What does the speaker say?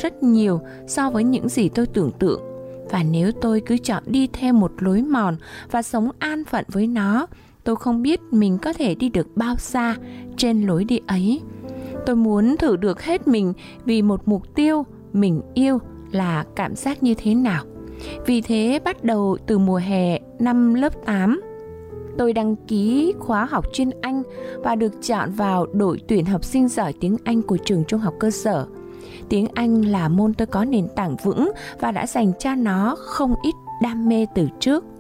rất nhiều so với những gì tôi tưởng tượng. Và nếu tôi cứ chọn đi theo một lối mòn và sống an phận với nó, tôi không biết mình có thể đi được bao xa trên lối đi ấy. Tôi muốn thử được hết mình vì một mục tiêu mình yêu là cảm giác như thế nào. Vì thế bắt đầu từ mùa hè năm lớp 8, tôi đăng ký khóa học chuyên Anh và được chọn vào đội tuyển học sinh giỏi tiếng Anh của trường trung học cơ sở. Tiếng Anh là môn tôi có nền tảng vững và đã dành cho nó không ít đam mê từ trước.